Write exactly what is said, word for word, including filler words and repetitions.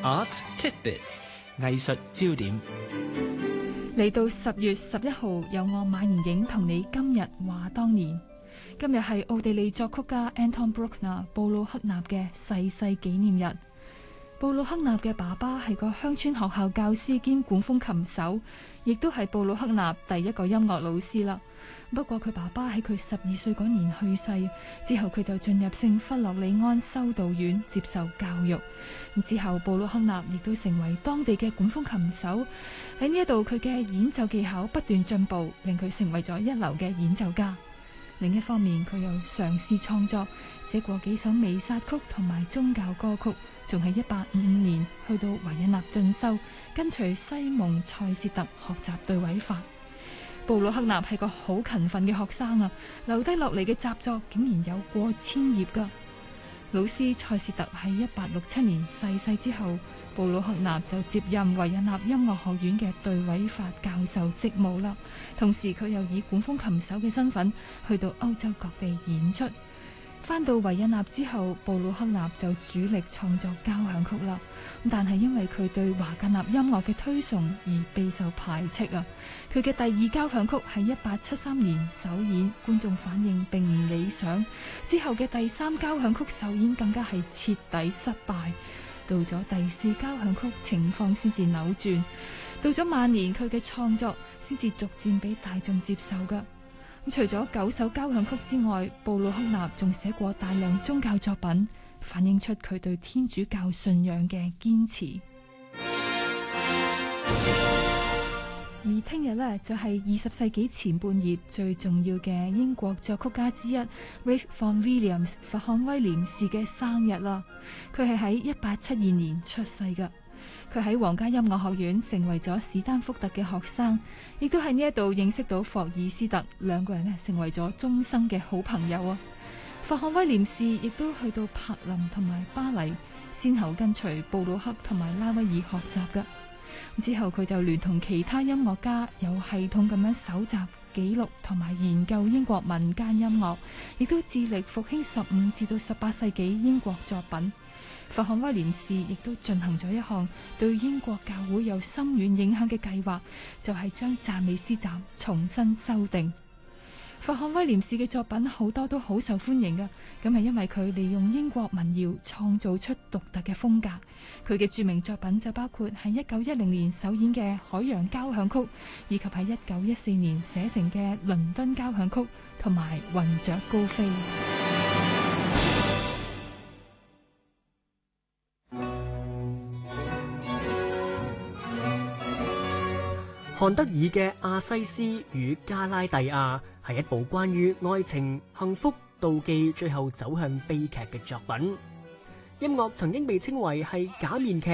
Art Tidbits 藝術焦點。 嚟到十月十一號，有我馬妍影同你今日話當年。今日係奧地利作曲家 Anton Bruckner 布魯克納嘅逝世紀念日。布魯克納嘅爸爸係個鄉村學校教師兼管風琴手，亦都係布魯克納第一個音樂老師啦。不過佢爸爸喺佢十二歲嗰年去世之後，佢就進入聖弗洛里安修道院接受教育。之後布魯克納亦都成為當地嘅管風琴手。喺呢一度，佢嘅演奏技巧不斷進步，令佢成為咗一流嘅演奏家。另一方面，佢又嘗試創作，寫過幾首彌撒曲同埋宗教歌曲，仲喺一八五五年去到維也納進修，跟隨西蒙塞舌特學習對位法。布魯克納係個好勤奮嘅學生啊，留低落嚟嘅習作竟然有過千頁噶。老師塞舌特喺一八六七年逝世之後，布魯克納就接任維也納音樂學院嘅對位法教授職務啦。同時佢又以管風琴手嘅身份去到歐洲各地演出。返到維也納之後，布魯克納就主力創作交響曲啦。但係因為佢對華格納音樂嘅推崇而備受排斥啊。佢嘅第二交響曲喺一八七三年首演，觀眾反應並唔理想。之後嘅第三交響曲首演更加係徹底失敗。到咗第四交響曲，情況先至扭轉。到咗晚年，佢嘅創作先至逐漸俾大眾接受噶。除咗九首交響曲之外，布魯克納仲寫過大量宗教作品，反映出佢對天主教信仰嘅堅持。而聽日呢，就係二十世紀前半葉最重要嘅英國作曲家之一 Ralph Vaughan Williams 弗漢威廉士嘅生日啦。佢係喺一八七二年出世㗎。佢喺皇家音樂學院成為咗史丹福特嘅學生，亦都喺呢一度認識到霍爾斯特，兩個人呢成為咗終生嘅好朋友啊。弗漢威廉士亦都去到柏林同埋巴黎，先後跟隨布魯克同埋拉威爾學習㗎。之後佢就聯同其他音樂家有系統咁樣搜集、記錄同埋研究英國民間音樂，亦都致力復興十五至到十八世紀英國作品。弗漢威廉士亦都進行咗一項對英國教會有深遠影響嘅計劃，就係將讚美詩集重新修訂。弗漢威廉士嘅作品好多都好受歡迎㗎，咁係因為佢利用英國民謠創造出獨特嘅風格。佢嘅著名作品就包括喺一九一零年首演嘅海洋交響曲，以及喺一九一四年寫成嘅倫敦交響曲同埋雲雀高飛。 韓德爾嘅《阿西斯與加拉蒂亞》係一部關於愛情、幸福、妒忌，最後走向悲劇嘅作品。音樂曾經被稱為係假面劇